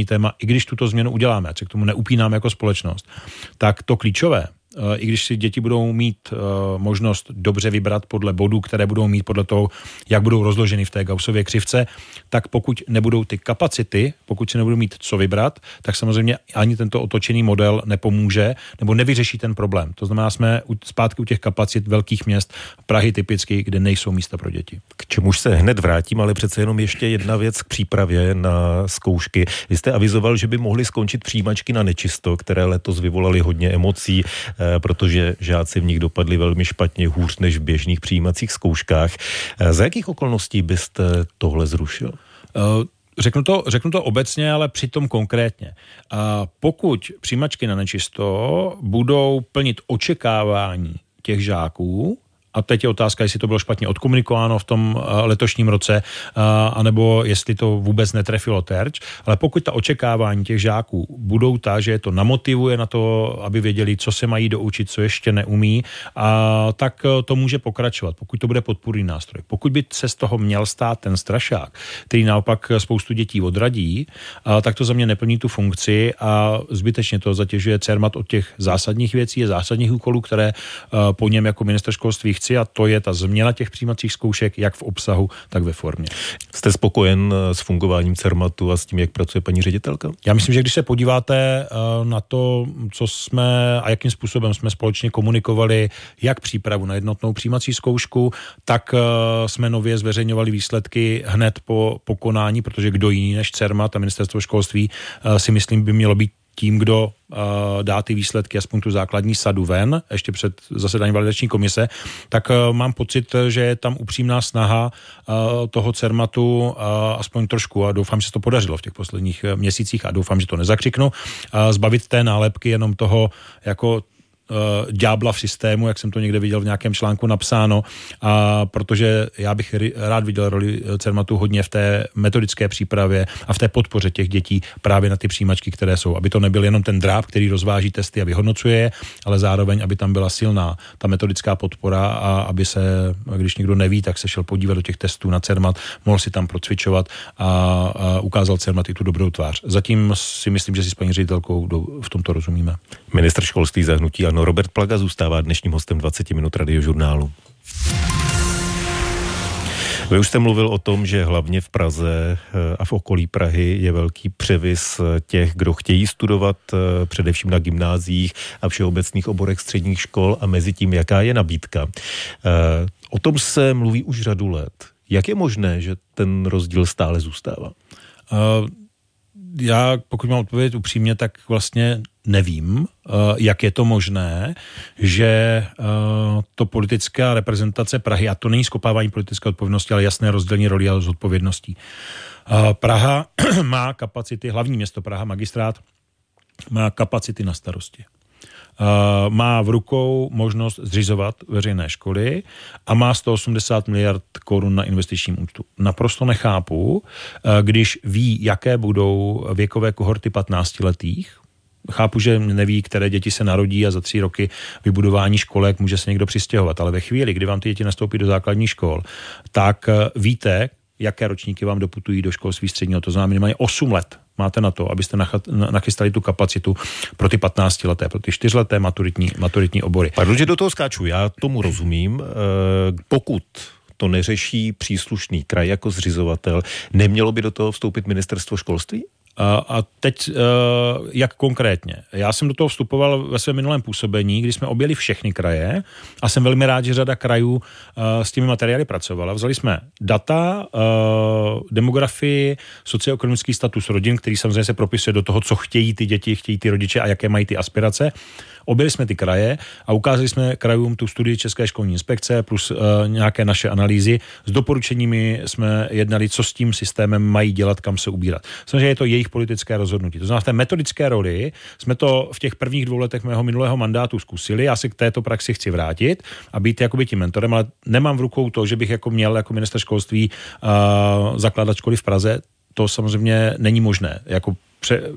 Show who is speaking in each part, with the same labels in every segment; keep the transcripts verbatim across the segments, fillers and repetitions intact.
Speaker 1: téma, i když tuto změnu uděláme, ať se k tomu neupínáme jako společnost, tak to klíčové, i když si děti budou mít uh, možnost dobře vybrat podle bodů, které budou mít podle toho, jak budou rozloženy v té Gaussově křivce, tak pokud nebudou ty kapacity, pokud si nebudou mít co vybrat, tak samozřejmě ani tento otočený model nepomůže nebo nevyřeší ten problém. To znamená, jsme zpátky u těch kapacit velkých měst, Prahy typicky, kde nejsou místa pro děti.
Speaker 2: K čemuž se hned vrátím, ale přece jenom ještě jedna věc k přípravě na zkoušky. Vy jste avizoval, že by mohly skončit přijímačky na nečisto, které letos vyvolaly hodně emocí, protože žáci v nich dopadli velmi špatně, hůř než v běžných přijímacích zkouškách. Za jakých okolností byste tohle zrušil?
Speaker 1: Řeknu to, řeknu to obecně, ale přitom konkrétně. Pokud přijímačky na nečisto budou plnit očekávání těch žáků, a teď je otázka, jestli to bylo špatně odkomunikováno v tom letošním roce, anebo jestli to vůbec netrefilo terč. Ale pokud ta očekávání těch žáků budou ta, že je to namotivuje na to, aby věděli, co se mají doučit, co ještě neumí, a tak to může pokračovat, pokud to bude podpůrný nástroj. Pokud by se z toho měl stát ten strašák, který naopak spoustu dětí odradí, tak to za mě neplní tu funkci a zbytečně to zatěžuje Cermat od těch zásadních věcí a zásadních úkolů, které po něm jako ministr školství chci, a to je ta změna těch přijímacích zkoušek, jak v obsahu, tak ve formě.
Speaker 2: Jste spokojen s fungováním Cermatu a s tím, jak pracuje paní ředitelka?
Speaker 1: Já myslím, že když se podíváte na to, co jsme a jakým způsobem jsme společně komunikovali, jak přípravu na jednotnou přijímací zkoušku, tak jsme nově zveřejňovali výsledky hned po, po konání, protože kdo jiný než Cermat a ministerstvo školství si myslím by mělo být tím, kdo uh, dá ty výsledky, aspoň tu základní sadu ven, ještě před zasedáním validační komise, tak uh, mám pocit, že je tam upřímná snaha uh, toho Cermatu uh, aspoň trošku, a doufám, že se to podařilo v těch posledních měsících a doufám, že to nezakřiknu, uh, zbavit té nálepky jenom toho jako ďábla v systému, jak jsem to někde viděl v nějakém článku napsáno, a protože já bych rád viděl roli Cermatu hodně v té metodické přípravě a v té podpoře těch dětí právě na ty přijímačky, které jsou. Aby to nebyl jenom ten dráb, který rozváží testy a vyhodnocuje je, ale zároveň, aby tam byla silná ta metodická podpora a aby se, když někdo neví, tak se šel podívat do těch testů na Cermat, mohl si tam procvičovat a, a ukázal Cermat i tu dobrou tvář. Zatím si myslím, že si s paní ředitelkou v tomto rozumíme.
Speaker 2: Ministr školství za hnutí ANO Robert Plaga zůstává dnešním hostem dvacet minut Radiožurnálu. Vy už jste mluvil o tom, že hlavně v Praze a v okolí Prahy je velký převis těch, kdo chtějí studovat především na gymnáziích a všeobecných oborech středních škol, a mezi tím, jaká je nabídka. O tom se mluví už řadu let. Jak je možné, že ten rozdíl stále zůstává?
Speaker 1: Uh... Já, pokud mám odpovědět upřímně, tak vlastně nevím, jak je to možné, že to politická reprezentace Prahy, a to není skopávání politické odpovědnosti, ale jasné rozdělení roli a zodpovědností. Praha má kapacity, hlavní město Praha, magistrát, má kapacity na starosti. Má v rukou možnost zřizovat veřejné školy a má sto osmdesát miliard korun na investičním účtu. Naprosto nechápu, když ví, jaké budou věkové kohorty patnáctiletých. Chápu, že neví, které děti se narodí a za tři roky vybudování školek může se někdo přistěhovat, ale ve chvíli, kdy vám ty děti nastoupí do základních škol, tak víte, jaké ročníky vám doputují do školství středního. To znamená minimálně osm let. Máte na to, abyste nachystali tu kapacitu pro ty patnáctileté, pro ty čtyřleté maturitní, maturitní obory.
Speaker 2: Pardon, že do toho skáču, já tomu rozumím. Pokud to neřeší příslušný kraj jako zřizovatel, nemělo by do toho vstoupit ministerstvo školství?
Speaker 1: A teď, jak konkrétně? Já jsem do toho vstupoval ve svém minulém působení, kdy jsme objeli všechny kraje a jsem velmi rád, že řada krajů s těmi materiály pracovala. Vzali jsme data, demografii, socioekonomický status rodin, který samozřejmě se propisuje do toho, co chtějí ty děti, chtějí ty rodiče a jaké mají ty aspirace. Objeli jsme ty kraje a ukázali jsme krajům tu studii České školní inspekce plus uh, nějaké naše analýzy. S doporučeními jsme jednali, co s tím systémem mají dělat, kam se ubírat. Samozřejmě je to jejich politické rozhodnutí. To znamená, v té metodické roli jsme to v těch prvních dvou letech mého minulého mandátu zkusili. Já se k této praxi chci vrátit a být jakoby tím mentorem, ale nemám v rukou to, že bych jako měl jako ministr školství uh, zakládat školy v Praze. To samozřejmě není možné. Jako pře-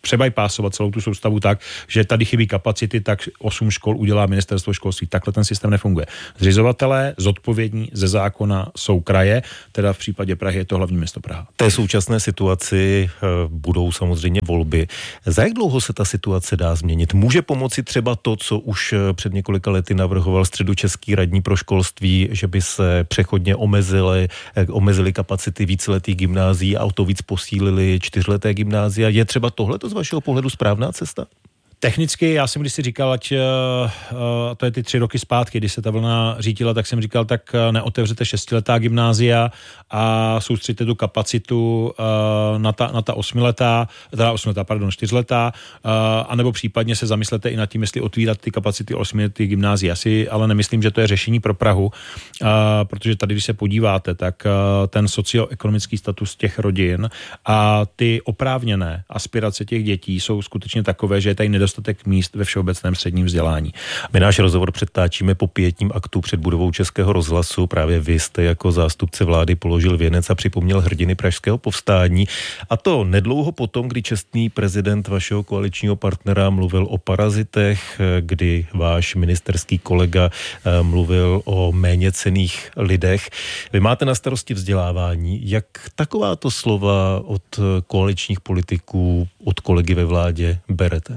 Speaker 1: přebypásovat celou tu soustavu tak, že tady chybí kapacity, tak osm škol udělá ministerstvo školství. Takhle ten systém nefunguje. Zřizovatelé zodpovědní ze zákona jsou kraje, teda v případě Prahy je to hlavní město Praha.
Speaker 2: V té současné situaci budou samozřejmě volby. Za jak dlouho se ta situace dá změnit? Může pomoci třeba to, co už před několika lety navrhoval středočeský radní pro školství, že by se přechodně omezily, omezily kapacity víceletých gymnázií a o to víc posílili čtyřleté gymnázia. Je třeba tohleto z vašeho pohledu správná cesta?
Speaker 1: Technicky, já jsem když si říkal, ať uh, to je ty tři roky zpátky, když se ta vlna řítila, tak jsem říkal, tak neotevřete šestiletá gymnázia a soustřeďte tu kapacitu uh, na ta, na ta osmiletá, teda osmiletá, pardon, čtyřletá, uh, anebo případně se zamyslete i nad tím, jestli otvírat ty kapacity osmiletých gymnázií. Já si ale nemyslím, že to je řešení pro Prahu, uh, protože tady, když se podíváte, tak uh, ten socioekonomický status těch rodin a ty oprávněné aspirace těch dětí jsou skutečně takové, že je tady nedostatek dostatek míst ve všeobecném středním vzdělání.
Speaker 2: My náš rozhovor předtáčíme po pietním aktu před budovou Českého rozhlasu. Právě vy jste jako zástupce vlády položil věnec a připomněl hrdiny pražského povstání. A to nedlouho potom, kdy čestný prezident vašeho koaličního partnera mluvil o parazitech, kdy váš ministerský kolega mluvil o méněcenných lidech. Vy máte na starosti vzdělávání. Jak takováto slova od koaličních politiků, od kolegy ve vládě berete?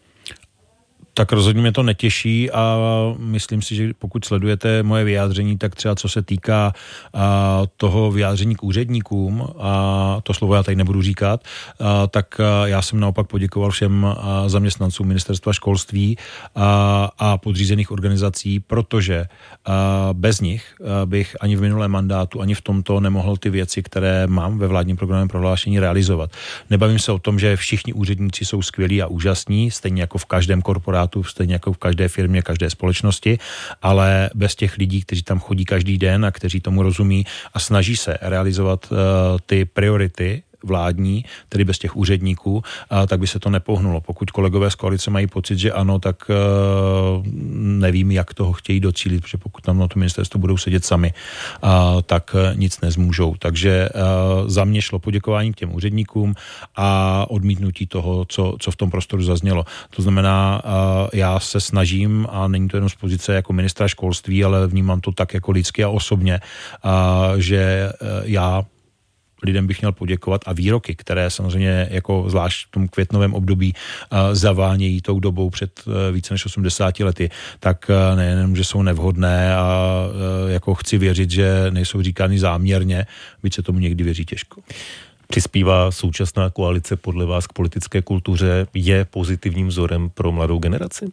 Speaker 1: Tak rozhodně mě to netěší a myslím si, že pokud sledujete moje vyjádření, tak třeba co se týká a, toho vyjádření k úředníkům, a to slovo já tady nebudu říkat, a, tak a, já jsem naopak poděkoval všem a, zaměstnancům ministerstva školství a, a podřízených organizací, protože a, bez nich a, bych ani v minulém mandátu, ani v tomto nemohl ty věci, které mám ve vládním programovém prohlášení realizovat. Nebavím se o tom, že všichni úředníci jsou skvělí a úžasní, stejně jako v každém korporátu, stejně jako v každé firmě, každé společnosti, ale bez těch lidí, kteří tam chodí každý den a kteří tomu rozumí a snaží se realizovat uh, ty priority vládní, tedy bez těch úředníků, a tak by se to nepohnulo. Pokud kolegové z koalice mají pocit, že ano, tak uh, nevím, jak toho chtějí docílit, protože pokud tam na to ministerstvo budou sedět sami, uh, tak uh, nic nezmůžou. Takže uh, za mě šlo poděkování k těm úředníkům a odmítnutí toho, co, co v tom prostoru zaznělo. To znamená, uh, já se snažím, a není to jenom z pozice jako ministra školství, ale vnímám to tak jako lidsky a osobně, uh, že uh, já lidem bych měl poděkovat a výroky, které samozřejmě jako zvlášť v tom květnovém období uh, zavánějí tou dobou před uh, více než osmdesáti lety, tak uh, nejenom, že jsou nevhodné a uh, jako chci věřit, že nejsou říkány záměrně, byť se tomu někdy věří těžko.
Speaker 2: Přispívá současná koalice podle vás k politické kultuře, je pozitivním vzorem pro mladou generaci?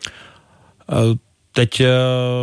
Speaker 1: Uh, teď uh,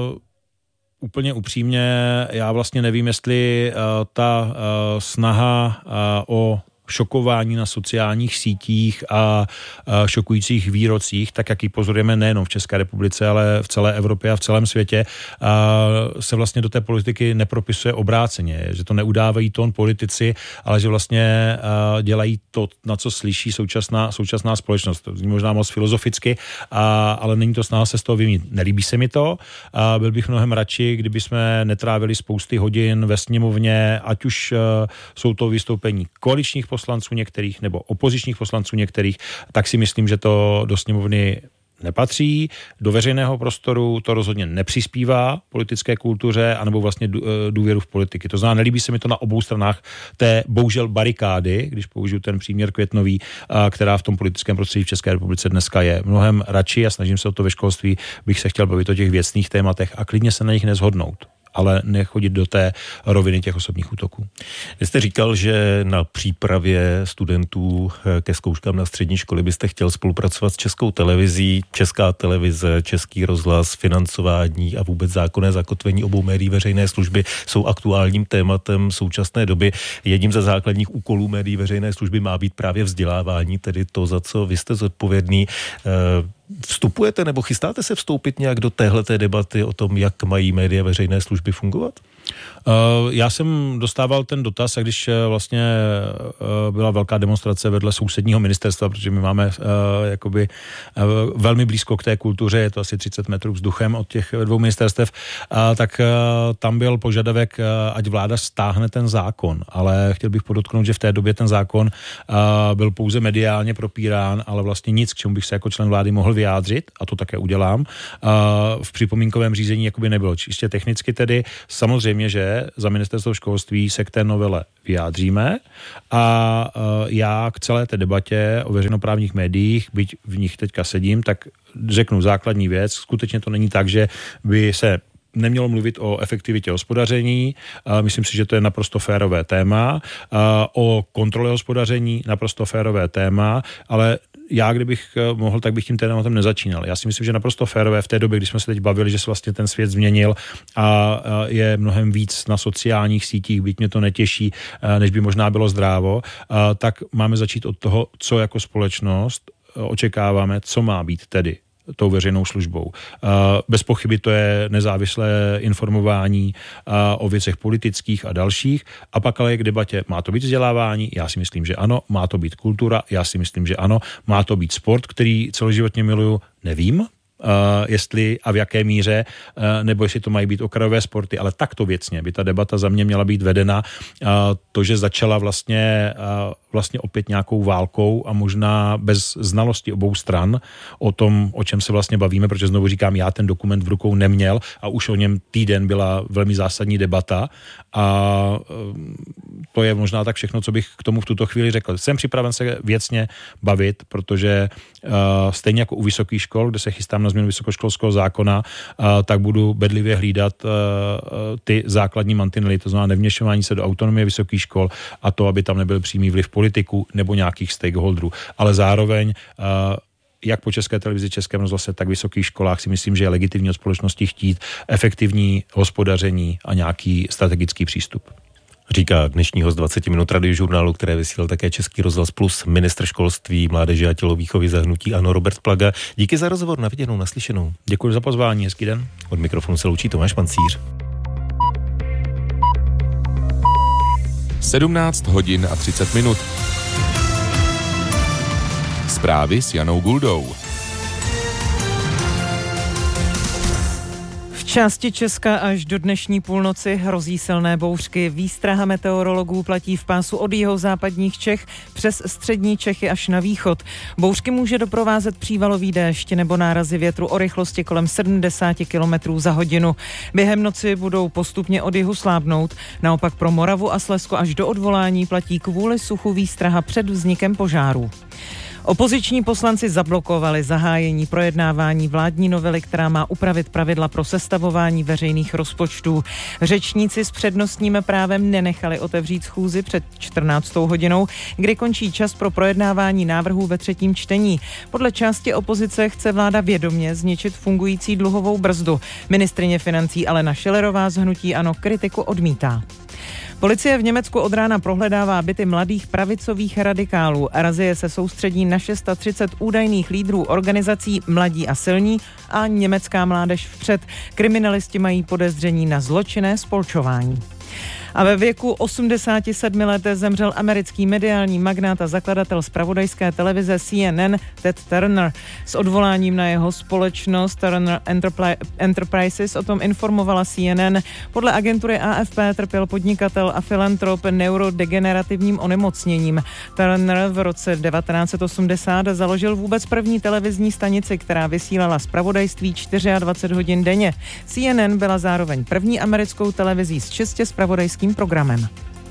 Speaker 1: Úplně upřímně, já vlastně nevím, jestli uh, ta uh, snaha uh, o šokování na sociálních sítích a šokujících výrocích, tak jak ji pozorujeme nejenom v České republice, ale v celé Evropě a v celém světě, se vlastně do té politiky nepropisuje obráceně, že to neudávají tón politici, ale že vlastně dělají to, na co slyší současná, současná společnost. To zní možná moc filozoficky, ale není to snaha se z toho vyměnit. Nelíbí se mi to, byl bych mnohem radši, kdyby jsme netrávili spousty hodin ve sněmovně, ať už jsou to vystoupení koaličních poslanců některých nebo opozičních poslanců některých, tak si myslím, že to do sněmovny nepatří, do veřejného prostoru to rozhodně nepřispívá politické kultuře anebo vlastně důvěru v politiky. To znamená, nelíbí se mi to na obou stranách té bohužel barikády, když použiju ten příměr květnový, která v tom politickém prostředí v České republice dneska je. Mnohem radši a snažím se o to ve školství, bych se chtěl bavit o těch věcných tématech a klidně se na nich nezhodnout, ale nechodit do té roviny těch osobních útoků.
Speaker 2: Vy jste říkal, že na přípravě studentů ke zkouškám na střední školy byste chtěl spolupracovat s Českou televizí. Česká televize, Český rozhlas, financování a vůbec zákonné zakotvení obou médií veřejné služby jsou aktuálním tématem současné doby. Jedním ze základních úkolů médií veřejné služby má být právě vzdělávání, tedy to, za co vy jste zodpovědný. Vstupujete nebo chystáte se vstoupit nějak do téhleté debaty o tom, jak mají média veřejné služby fungovat?
Speaker 1: Já jsem dostával ten dotaz, a když vlastně byla velká demonstrace vedle sousedního ministerstva, protože my máme jakoby velmi blízko k té kultuře, je to asi třicet metrů vzduchem od těch dvou ministerstev, tak tam byl požadavek, ať vláda stáhne ten zákon, ale chtěl bych podotknout, že v té době ten zákon byl pouze mediálně propírán, ale vlastně nic, k čemu bych se jako člen vlády mohl vyjádřit, a to také udělám, v připomínkovém řízení jakoby nebylo. Čistě technicky tedy, samozřejmě, že za ministerstvo školství se k té novele vyjádříme a já k celé té debatě o veřejnoprávních médiích, byť v nich teďka sedím, tak řeknu základní věc. Skutečně to není tak, že by se nemělo mluvit o efektivitě hospodaření. Myslím si, že to je naprosto férové téma. O kontrole hospodaření naprosto férové téma, ale já, kdybych mohl, tak bych tím tématem nezačínal. Já si myslím, že naprosto férové v té době, když jsme se teď bavili, že se vlastně ten svět změnil a je mnohem víc na sociálních sítích, byť mě to netěší, než by možná bylo zdrávo, tak máme začít od toho, co jako společnost očekáváme, co má být tedy tou veřejnou službou. Bez pochyby to je nezávislé informování o věcech politických a dalších. A pak ale k debatě, má to být vzdělávání? Já si myslím, že ano. Má to být kultura? Já si myslím, že ano. Má to být sport, který celoživotně miluju? Nevím. Uh, jestli a v jaké míře, uh, nebo jestli to mají být okrajové sporty, ale takto věcně by ta debata za mě měla být vedena. Uh, to, že začala vlastně, uh, vlastně opět nějakou válkou a možná bez znalosti obou stran o tom, o čem se vlastně bavíme, protože znovu říkám, já ten dokument v rukou neměl a už o něm týden byla velmi zásadní debata a uh, to je možná tak všechno, co bych k tomu v tuto chvíli řekl. Jsem připraven se věcně bavit, protože uh, stejně jako u vysokých škol, kde se chystám na změnu vysokoškolského zákona, tak budu bedlivě hlídat ty základní mantinely, to znamená nevměšování se do autonomie vysokých škol a to, aby tam nebyl přímý vliv politiků nebo nějakých stakeholderů. Ale zároveň jak po České televizi, Českém rozhlase, tak vysokých školách si myslím, že je legitimní od společnosti chtít efektivní hospodaření a nějaký strategický přístup.
Speaker 2: Říká dnešní host dvacet minut radiožurnálu, které vysílal také Český rozhlas Plus, ministr školství, mládeže a tělovýchovy za hnutí ANO Robert Plaga. Díky za rozhovor, na viděnou, naslyšenou.
Speaker 1: Děkuji za pozvání, hezký den.
Speaker 2: Od mikrofonu se loučí Tomáš Pancíř.
Speaker 3: sedmnáct hodin a třicet minut. Zprávy s Janou Guldou.
Speaker 4: V části Česka až do dnešní půlnoci hrozí silné bouřky. Výstraha meteorologů platí v pásu od jihozápadních Čech přes střední Čechy až na východ. Bouřky může doprovázet přívalový déšť nebo nárazy větru o rychlosti kolem sedmdesát kilometrů za hodinu. Během noci budou postupně od jihu slábnout. Naopak pro Moravu a Slezsko až do odvolání platí kvůli suchu výstraha před vznikem požárů. Opoziční poslanci zablokovali zahájení projednávání vládní novely, která má upravit pravidla pro sestavování veřejných rozpočtů. Řečníci s přednostním právem nenechali otevřít schůzi před čtrnáctou hodinou, kdy končí čas pro projednávání návrhů ve třetím čtení. Podle části opozice chce vláda vědomě zničit fungující dluhovou brzdu. Ministryně financí Alena Schillerová z hnutí ANO kritiku odmítá. Policie v Německu od rána prohledává byty mladých pravicových radikálů. Razie se soustředí na tři sta třicet údajných lídrů organizací Mladí a silní a Německá mládež vpřed. Kriminalisti mají podezření na zločinné spolčování. A ve věku osmdesáti sedmi let zemřel americký mediální magnát a zakladatel zpravodajské televize C N N Ted Turner. S odvoláním na jeho společnost Turner Enterprises o tom informovala C N N. Podle agentury A F P trpěl podnikatel a filantrop neurodegenerativním onemocněním. Turner v roce devatenáct set osmdesát založil vůbec první televizní stanici, která vysílala zpravodajství dvacet čtyři hodin denně. C N N byla zároveň první americkou televizí s čistě zpravodajským programem.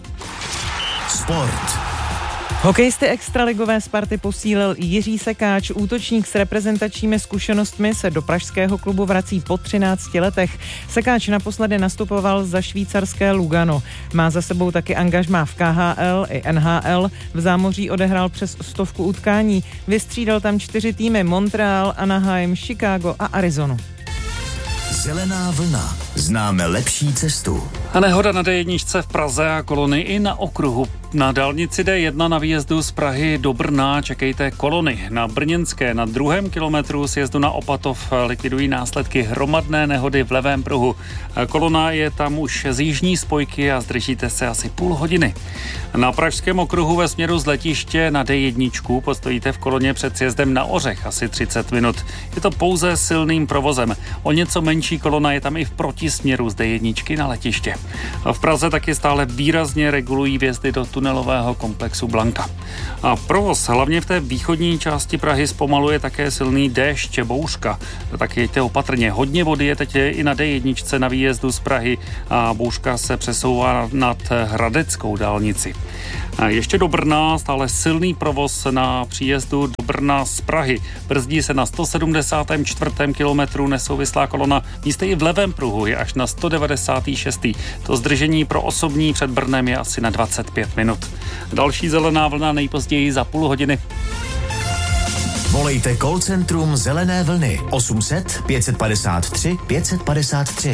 Speaker 5: Sport.
Speaker 4: Hokejisty extraligové Sparty posílil Jiří Sekáč. Útočník s reprezentačními zkušenostmi se do pražského klubu vrací po třinácti letech. Sekáč naposledy nastupoval za švýcarské Lugano. Má za sebou taky angažmá v K H L i N H L. V zámoří odehrál přes stovku utkání. Vystřídal tam čtyři týmy: Montreal, Anaheim, Chicago a Arizonu.
Speaker 5: Zelená vlna. známe lepší cestu.
Speaker 6: A nehoda na D jedna v Praze a kolony i na okruhu. Na dálnici D jedna na výjezdu z Prahy do Brna čekejte kolony. Na Brněnské na druhém kilometru sjezdu na Opatov likvidují následky hromadné nehody v levém pruhu. Kolona je tam už z jižní spojky a zdržíte se asi půl hodiny. Na pražském okruhu ve směru z letiště na D jedna postojíte v koloně před sjezdem na Ořech asi třicet minut. Je to pouze silným provozem. O něco menší kolona je tam i v protisměru z D jedna na letiště. A v Praze taky stále výrazně regulují vjezdy do tunelového komplexu Blanka. A provoz hlavně v té východní části Prahy zpomaluje také silný déšť, bouřka. Tak jeďte opatrně. Hodně vody je teď i na D jedna na výjezdu z Prahy a bouřka se přesouvá nad Hradeckou dálnici. A ještě do Brna stále silný provoz na příjezdu do Brna z Prahy. Brzdí se na sto sedmdesátém čtvrtém kilometru nesouvislá kolona. Místy i v levém pruhu je až na sto devadesátém šestém To zdržení pro osobní před Brnem je asi na dvacet pět minut. Další zelená vlna nejpozději za půl hodiny.
Speaker 5: Volejte call centrum Zelené vlny osm set pět padesát tři pět padesát tři.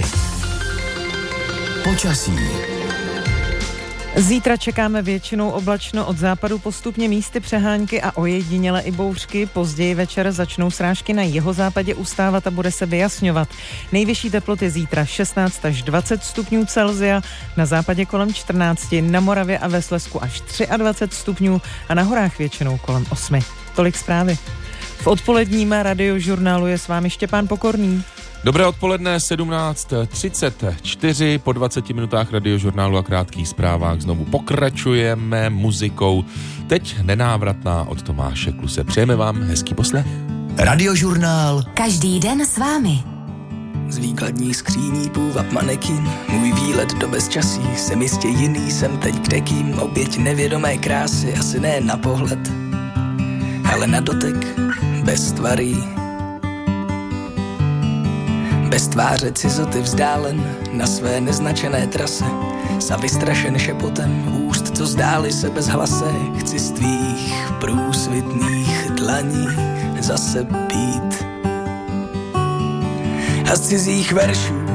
Speaker 5: Počasí.
Speaker 4: Zítra čekáme většinou oblačno, od západu postupně místy přehánky a ojediněle i bouřky. Později večer začnou srážky na jihozápadě ustávat a bude se vyjasňovat. Nejvyšší teploty zítra šestnáct až dvacet stupňů Celsia, na západě kolem čtrnáct, na Moravě a ve Slezsku až dvacet tři stupňů a na horách většinou kolem osm. Tolik zprávy. V odpoledním radiožurnálu je s vámi Štěpán Pokorný.
Speaker 3: Dobré odpoledne, sedmnáct třicet čtyři, po dvaceti minutách radiožurnálu a krátkých zprávách znovu pokračujeme muzikou. Teď nenávratná od Tomáše Kluse. Přejeme vám hezký poslech.
Speaker 5: Radiožurnál.
Speaker 7: Každý den s vámi.
Speaker 8: Z výkladní skříní půvab manekin, můj výlet do bezčasí, jsem jistě jiný, jsem teď kdekým, oběť nevědomé krásy, asi ne na pohled, ale na dotek, bez tvarí. Bez tváře cizoty vzdálen na své neznačené trase, za vystrašen šepotem úst, co zdály se bez hlase, chci z tvých průsvitných dlaní zase být. A z cizích veršů